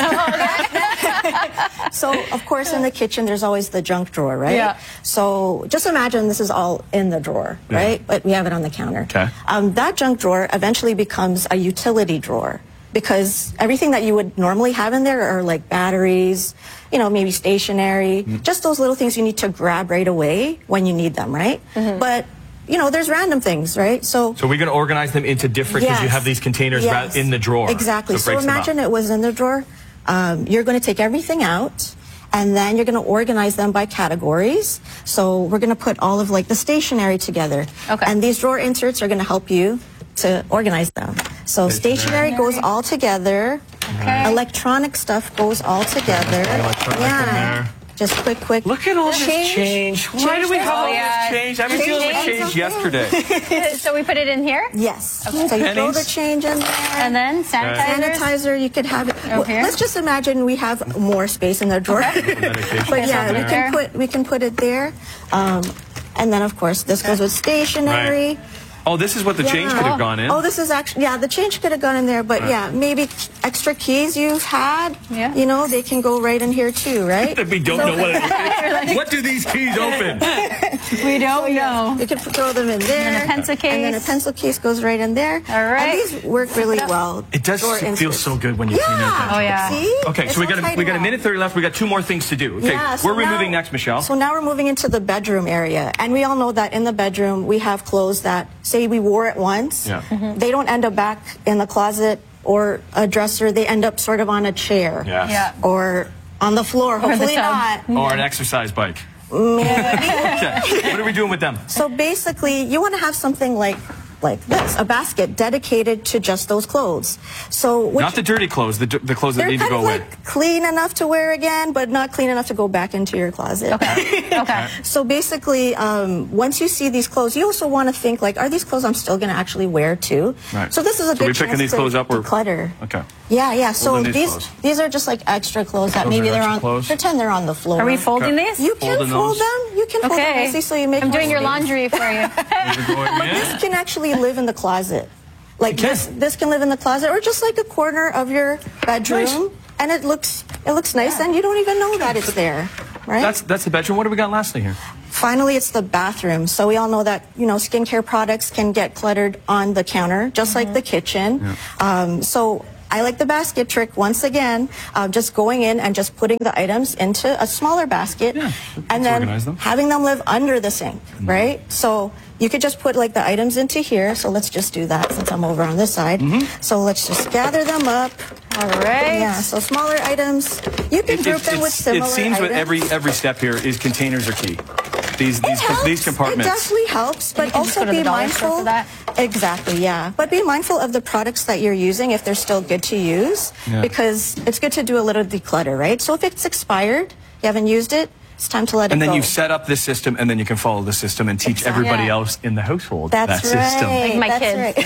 So, of course, in the kitchen, there's always the junk drawer, right? Yeah. So just imagine this is all in the drawer, Yeah. right? But we have it on the counter. Okay. That junk drawer eventually becomes a utility drawer because everything that you would normally have in there are like batteries, maybe stationery, just those little things you need to grab right away when you need them, right? But, there's random things, right? So we're going to organize them into different because you Yes. have these containers Yes. in the drawer. Exactly. So, So imagine it was in the drawer. You're going to take everything out, and then you're going to organize them by categories. So we're going to put all of like the stationery together. Okay. And these drawer inserts are going to help you to organize them. So stationery goes all together. Okay. Electronic stuff goes all together. Yeah. Just quick. Look at all this change. Why do we have all this change? I've been dealing with change yesterday. So we put it in here? Yes. Okay. So you throw Pennies. the change in there. And then Sanitizer, you could have it. Well, here? let's just imagine we have more space in the drawer. But yeah, we can put it there. And then of course this goes with stationery. Oh, this is what the change could have gone in. Oh, this is actually, the change could have gone in there, but maybe extra keys you've had, they can go right in here too, right? We don't know what it is. What do these keys open? We don't know. You can throw them in there. And then a pencil case. And then a pencil case goes right in there. All right. And these work really well. It does Drawer feel inserts. so good when you clean out. Oh, yeah. See? Okay, It's so we all got tidy a minute 30 left. We got 2 more things to do. Okay, Yeah, so where are we now- moving next, Michelle? So now we're moving into the bedroom area. And we all know that in the bedroom, we have clothes that, say we wore it once, they don't end up back in the closet or a dresser. They end up sort of on a chair. Yeah. Or on the floor, hopefully tub. not. Or an exercise bike. Okay. What are we doing with them? So basically, you want to have something like this, a basket dedicated to just those clothes. So not the dirty clothes, the clothes that need to go away. Clean enough to wear again, but not clean enough to go back into your closet. Okay. Okay. So basically, once you see these clothes, you also want to think like, are these clothes I'm still going to actually wear too? Right. So this is a good chance picking these clothes up or clutter. Okay. Yeah. So Folding these are just like extra clothes that maybe they're on. Clothes. Pretend they're on the floor. Are we folding these? You can fold them. You can fold them nicely so you make. I'm doing your space. laundry for you. But this can actually live in the closet. Like this can live in the closet or just like a corner of your bedroom, and it looks nice, and you don't even know that it's there, right? That's the bedroom. What do we got lastly here? Finally, it's the bathroom. So we all know that skincare products can get cluttered on the counter, just like the kitchen. Yeah. So I like the basket trick once again, just going in and just putting the items into a smaller basket, and then having them live under the sink, right? So you could just put like the items into here. So let's just do that since I'm over on this side. So let's just gather them up. All right. Yeah, so smaller items. You can group them with similar items. It seems with every step here is containers are key. These compartments. It definitely helps, but also be mindful. Exactly, yeah. But be mindful of the products that you're using if they're still good to use, because it's good to do a little declutter, right? So if it's expired, you haven't used it, it's time to let it go. And then you've set up this system, and then you can follow the system and teach everybody else in the household that system. Like my kids. Right.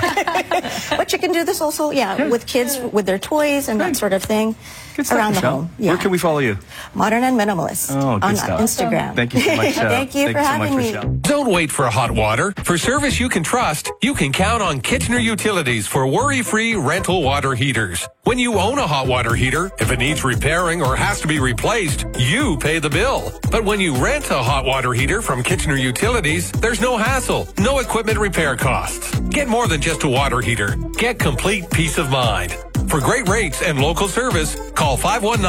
Yeah. But you can do this also, with kids, with their toys and that sort of thing. Good stuff, around the Michelle. home. Yeah. Where can we follow you? Modern and Minimalist on Instagram. Thank you so much. Thank you for having me. Don't wait for hot water. For service you can trust, you can count on Kitchener Utilities for worry-free rental water heaters. When you own a hot water heater, if it needs repairing or has to be replaced, you pay the bill. But when you rent a hot water heater from Kitchener Utilities, there's no hassle, no equipment repair costs. Get more than just a water heater. Get complete peace of mind. For great rates and local service, call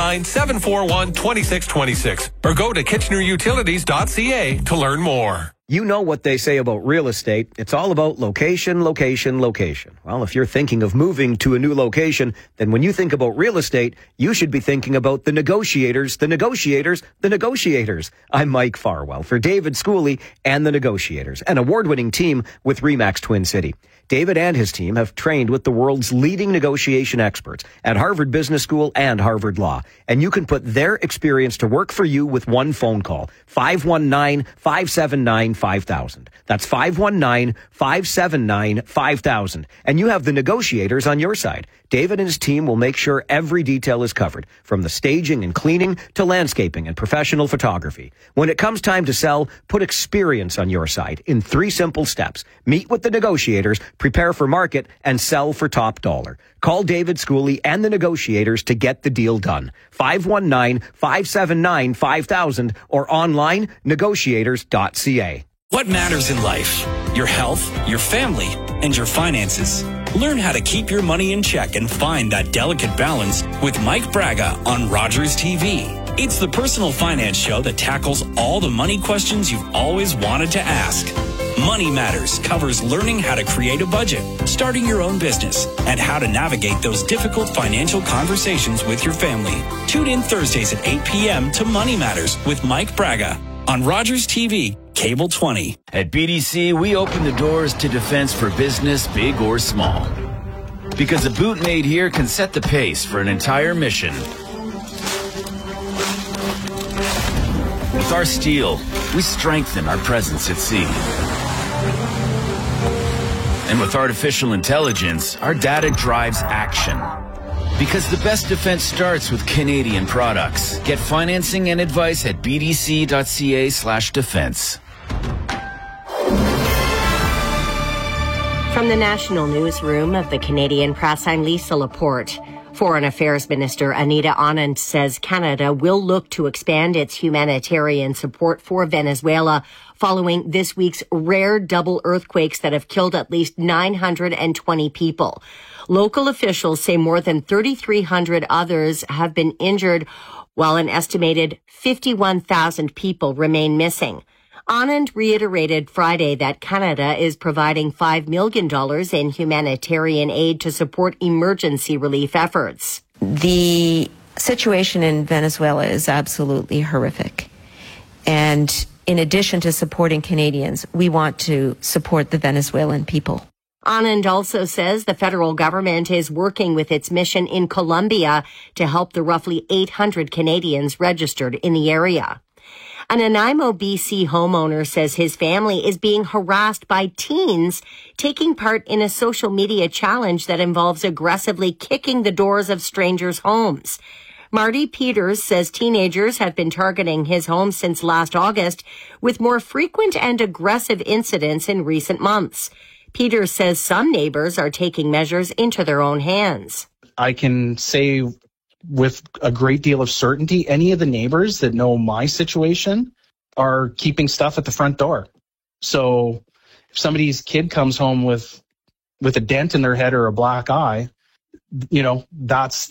519-741-2626 or go to kitchenerutilities.ca to learn more. You know what they say about real estate. It's all about location, location, location. Well, if you're thinking of moving to a new location, then when you think about real estate, you should be thinking about the negotiators, the negotiators, the negotiators. I'm Mike Farwell for David Schooley and the Negotiators, an award-winning team with RE/MAX Twin City. David and his team have trained with the world's leading negotiation experts at Harvard Business School and Harvard Law. And you can put their experience to work for you with one phone call. 519-579-5000. That's 519-579-5000. And you have the negotiators on your side. David and his team will make sure every detail is covered, from the staging and cleaning to landscaping and professional photography. When it comes time to sell, put experience on your side in 3 simple steps. Meet with the negotiators, prepare for market, and sell for top dollar. Call David Schooley and the Negotiators to get the deal done. 519-579-5000 or online negotiators.ca. What matters in life? Your health, your family, and your finances. Learn how to keep your money in check and find that delicate balance with Mike Braga on Rogers TV. It's the personal finance show that tackles all the money questions you've always wanted to ask. Money Matters covers learning how to create a budget, starting your own business, and how to navigate those difficult financial conversations with your family. Tune in Thursdays at 8 p.m. to Money Matters with Mike Braga on Rogers TV, Cable 20. At BDC, we open the doors to defense for business, big or small. Because a boot made here can set the pace for an entire mission. With our steel, we strengthen our presence at sea. And with artificial intelligence, our data drives action. Because the best defense starts with Canadian products. Get financing and advice at bdc.ca/defense. From the National Newsroom of the Canadian Press, I'm Lisa Laporte. Foreign Affairs Minister Anita Anand says Canada will look to expand its humanitarian support for Venezuela following this week's rare double earthquakes that have killed at least 920 people. Local officials say more than 3,300 others have been injured, while an estimated 51,000 people remain missing. Anand reiterated Friday that Canada is providing $5 million in humanitarian aid to support emergency relief efforts. The situation in Venezuela is absolutely horrific. And in addition to supporting Canadians, we want to support the Venezuelan people. Anand also says the federal government is working with its mission in Colombia to help the roughly 800 Canadians registered in the area. An Nanaimo, BC homeowner says his family is being harassed by teens taking part in a social media challenge that involves aggressively kicking the doors of strangers' homes. Marty Peters says teenagers have been targeting his home since last August, with more frequent and aggressive incidents in recent months. Peters says some neighbors are taking measures into their own hands. I can say with a great deal of certainty, any of the neighbors that know my situation are keeping stuff at the front door. So if somebody's kid comes home with a dent in their head or a black eye, you know, that's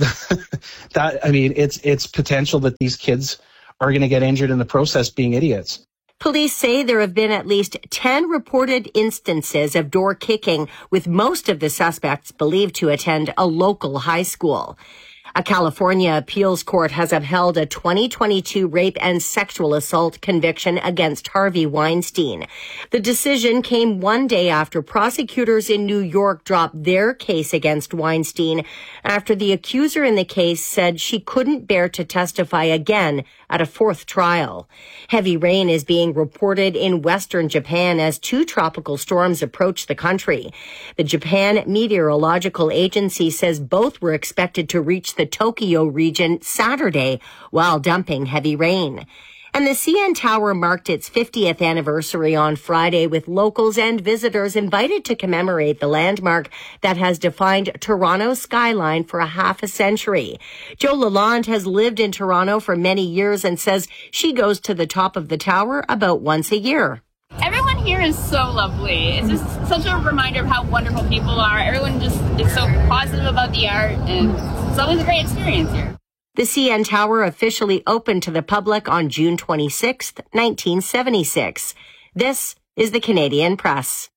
it's potential that these kids are going to get injured in the process being idiots. Police say there have been at least 10 reported instances of door kicking, with most of the suspects believed to attend a local high school. A California appeals court has upheld a 2022 rape and sexual assault conviction against Harvey Weinstein. The decision came one day after prosecutors in New York dropped their case against Weinstein after the accuser in the case said she couldn't bear to testify again at a fourth trial. Heavy rain is being reported in western Japan as 2 tropical storms approach the country. The Japan Meteorological Agency says both were expected to reach the Tokyo region Saturday while dumping heavy rain. And the CN Tower marked its 50th anniversary on Friday, with locals and visitors invited to commemorate the landmark that has defined Toronto's skyline for a half a century. Jo Lalonde has lived in Toronto for many years and says she goes to the top of the tower about once a year. Everyone here is so lovely. It's just such a reminder of how wonderful people are. Everyone just is so positive about the art, and it's always a great experience here. The CN Tower officially opened to the public on June 26, 1976. This is the Canadian Press.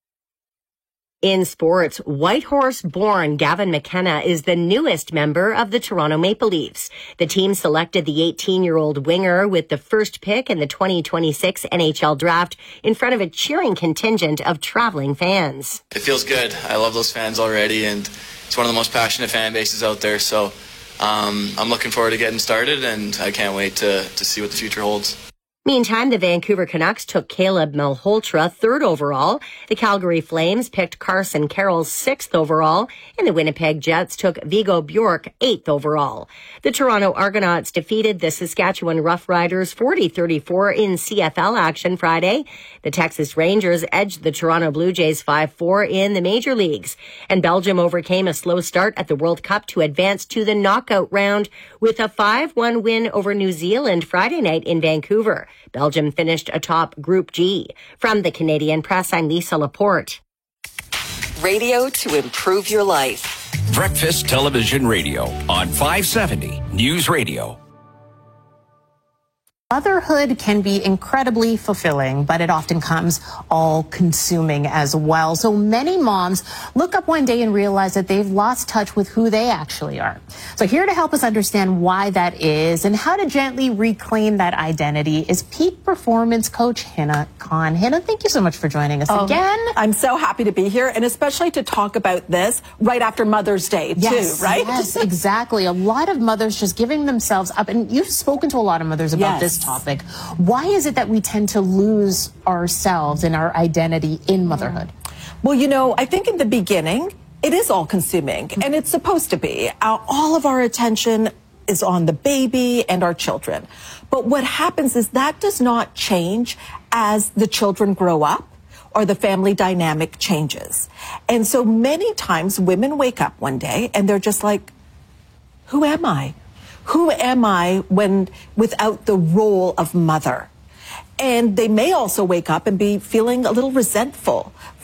In sports, Whitehorse-born Gavin McKenna is the newest member of the Toronto Maple Leafs. The team selected the 18-year-old winger with the first pick in the 2026 NHL draft in front of a cheering contingent of traveling fans. It feels good. I love those fans already, and it's one of the most passionate fan bases out there, so I'm looking forward to getting started, and I can't wait to see what the future holds. Meantime, the Vancouver Canucks took Caleb Malhotra 3rd overall. The Calgary Flames picked Carson Carroll 6th overall, and the Winnipeg Jets took Vigo Bjork 8th overall. The Toronto Argonauts defeated the Saskatchewan Roughriders 40-34 in CFL action Friday. The Texas Rangers edged the Toronto Blue Jays 5-4 in the major leagues, and Belgium overcame a slow start at the World Cup to advance to the knockout round with a 5-1 win over New Zealand Friday night in Vancouver. Belgium finished atop Group G. From the Canadian Press, I'm Lisa Laporte. Radio to improve your life. Breakfast Television Radio on 570 News Radio. Motherhood can be incredibly fulfilling, but it often comes all-consuming as well. So many moms look up one day and realize that they've lost touch with who they actually are. So here to help us understand why that is and how to gently reclaim that identity is peak performance coach Hina Khan. Hina, thank you so much for joining us again. I'm so happy to be here, and especially to talk about this right after Mother's Day, too, right? Yes, exactly. A lot of mothers just giving themselves up, and you've spoken to a lot of mothers about this topic. Why is it that we tend to lose ourselves and our identity in motherhood? Well, you know, I think in the beginning, it is all-consuming, and it's supposed to be. All of our attention is on the baby and our children. But what happens is that does not change as the children grow up or the family dynamic changes. And so many times women wake up one day and they're just like, who am I? Who am I without the role of mother? And they may also wake up and be feeling a little resentful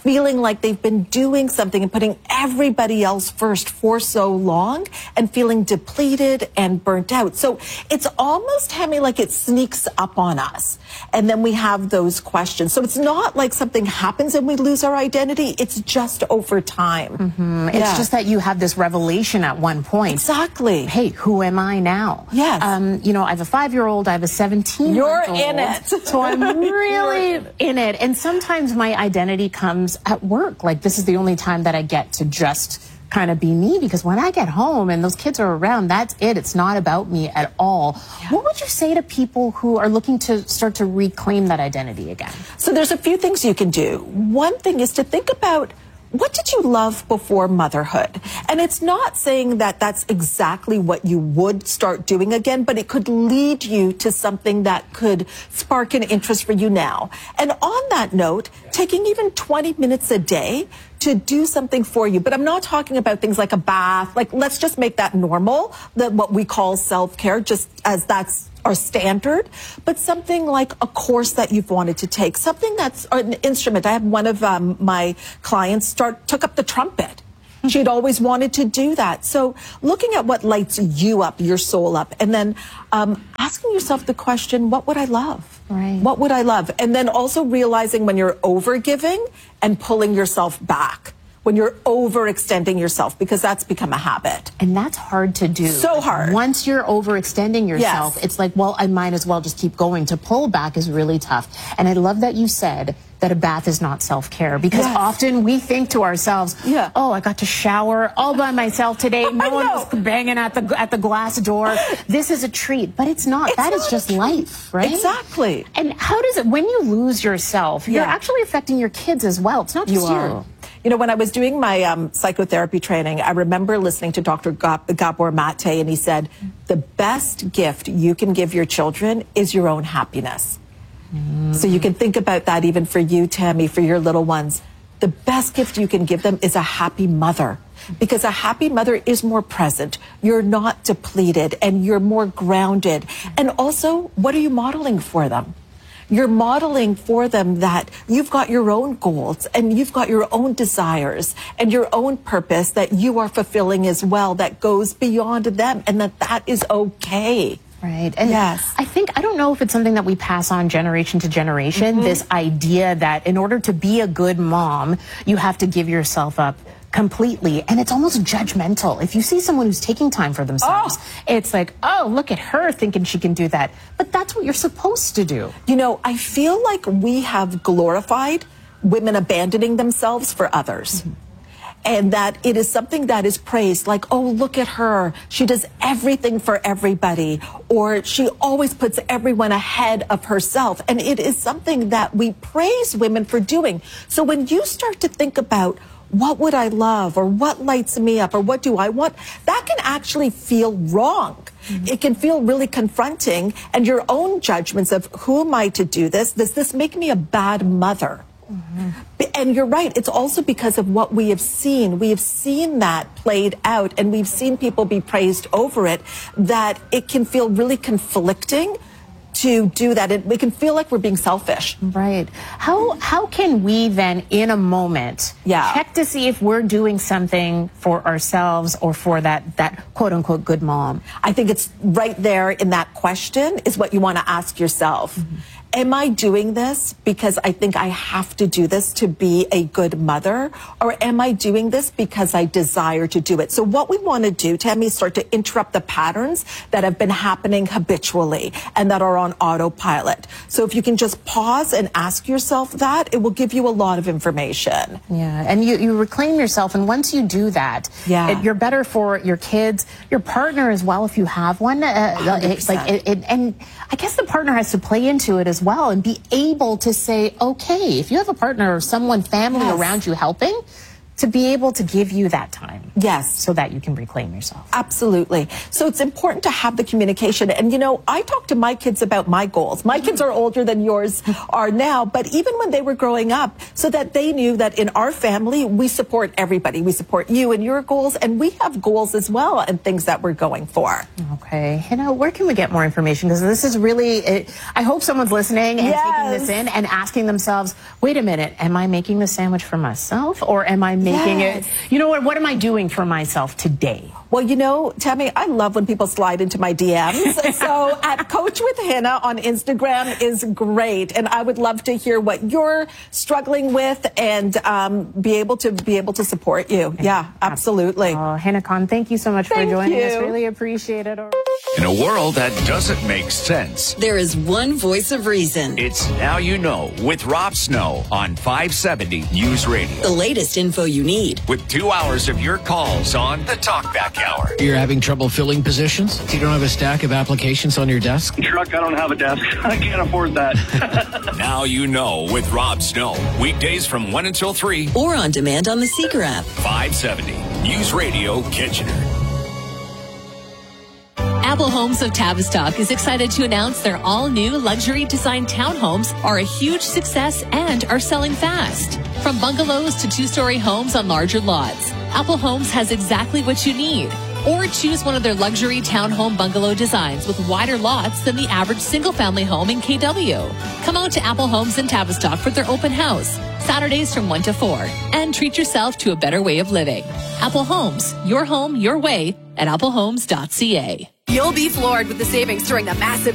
feeling like they've been doing something and putting everybody else first for so long and feeling depleted and burnt out. So it's almost, Tammy, like it sneaks up on us. And then we have those questions. So it's not like something happens and we lose our identity. It's just over time. It's just that you have this revelation at one point. Exactly. Hey, who am I now? Yes. You know, I have a 5-year-old, I have a 17-year-old. You're in it. So I'm really in it. And sometimes my identity comes at work. Like, this is the only time that I get to just kind of be me, because when I get home and those kids are around, that's it. It's not about me at all. What would you say to people who are looking to start to reclaim that identity again? So there's a few things you can do. One thing is to think about, what did you love before motherhood? And it's not saying that that's exactly what you would start doing again, but it could lead you to something that could spark an interest for you now. And on that note, taking even 20 minutes a day to do something for you. But I'm not talking about things like a bath. Like, let's just make that normal, what we call self-care, just as that's our standard, but something like a course that you've wanted to take, something that's an instrument. I have one of my clients took up the trumpet. She'd always wanted to do that. So looking at what lights you up, your soul up, and then asking yourself the question, what would I love? Right. What would I love? And then also realizing when you're over-giving and pulling yourself back, when you're overextending yourself, because that's become a habit. And that's hard to do. So hard. Once you're overextending yourself, Yes. it's like, well, I might as well just keep going. To pull back is really tough. And I love that you said that a bath is not self-care, because Yes. often we think to ourselves, oh, I got to shower all by myself today. No one was banging at the glass door. This is a treat, but it's not. That is just life, right? Exactly. And how does it, when you lose yourself, you're Yeah. actually affecting your kids as well. It's not just you. You know, when I was doing my psychotherapy training, I remember listening to Dr. Gabor Mate, and he said, the best gift you can give your children is your own happiness. So you can think about that even for you, Tammy, for your little ones. The best gift you can give them is a happy mother, because a happy mother is more present. You're not depleted and you're more grounded. And also, what are you modeling for them? You're modeling for them that you've got your own goals and you've got your own desires and your own purpose that you are fulfilling as well, that goes beyond them, and that is okay. Right. And yes. I don't know if it's something that we pass on generation to generation, this idea that in order to be a good mom, you have to give yourself up completely. And it's almost judgmental. If you see someone who's taking time for themselves, it's like, oh, look at her thinking she can do that. But that's what you're supposed to do. You know, I feel like we have glorified women abandoning themselves for others. And that it is something that is praised, like, oh, look at her. She does everything for everybody. Or she always puts everyone ahead of herself. And it is something that we praise women for doing. So when you start to think about, what would I love, or what lights me up, or what do I want, that can actually feel wrong. It can feel really confronting, and your own judgments of, who am I to do this? Does this make me a bad mother? And you're right, it's also because of what we have seen. We have seen that played out, and we've seen people be praised over it, that it can feel really conflicting to do that. It can feel like we're being selfish. Right. How can we then, in a moment, check to see if we're doing something for ourselves or for that quote-unquote good mom? I think it's right there in that question is what you want to ask yourself. Am I doing this because I think I have to do this to be a good mother? Or am I doing this because I desire to do it? So what we want to do, Tammy, is start to interrupt the patterns that have been happening habitually and that are on autopilot. So if you can just pause and ask yourself that, it will give you a lot of information. Yeah, and you reclaim yourself, and once you do that, you're better for your kids, your partner as well, if you have one. And I guess the partner has to play into it as well and be able to say, okay, if you have a partner or someone, family around you helping, to be able to give you that time. Yes. So that you can reclaim yourself. Absolutely. So it's important to have the communication. And, you know, I talk to my kids about my goals. My kids are older than yours are now, but even when they were growing up, so that they knew that in our family, we support everybody. We support you and your goals, and we have goals as well and things that we're going for. Okay. Hannah, where can we get more information? Because this is really, I hope someone's listening and taking this in and asking themselves, wait a minute, am I making the sandwich for myself, or am I making it, you know what am I doing for myself today? Well, you know, Tammy, I love when people slide into my DMs. So at Coach with Hannah on Instagram is great. And I would love to hear what you're struggling with and be able to support you. Yeah, absolutely. Hannah Kahn, thank you so much for joining us. Really appreciate it. In a world that doesn't make sense, there is one voice of reason. It's Now You Know with Rob Snow on 570 News Radio. The latest info you need. With 2 hours of your calls on the Talkback Hour. You're having trouble filling positions? You don't have a stack of applications on your desk? Truck, I don't have a desk. I can't afford that. Now You Know with Rob Snow. Weekdays from 1 until 3. Or on demand on the Seeker app. 570 News Radio Kitchener. Apple Homes of Tavistock is excited to announce their all-new luxury design townhomes are a huge success and are selling fast. From bungalows to two-story homes on larger lots, Apple Homes has exactly what you need. Or choose one of their luxury townhome bungalow designs with wider lots than the average single-family home in KW. Come out to Apple Homes in Tavistock for their open house, Saturdays from 1 to 4, and treat yourself to a better way of living. Apple Homes, your home, your way, at applehomes.ca. You'll be floored with the savings during the massive